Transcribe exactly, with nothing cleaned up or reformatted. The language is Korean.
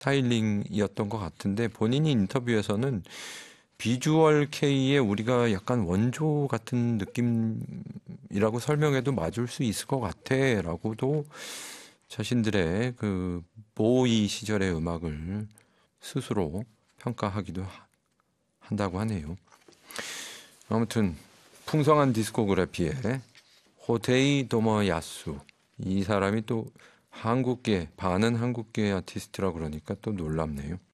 스타일링이었던 것 같은데 본인이 인터뷰에서는 비주얼 K의 우리가 약간 원조 같은 느낌이라고 설명해도 맞을 수 있을 것 같아라고도 자신들의 그 보이 시절의 음악을 스스로 평가하기도 한다고 하네요. 아무튼 풍성한 디스코그래피에 호테이 도모야수, 이 사람이 또 한국계, 반은 한국계 아티스트라 그러니까 또 놀랍네요.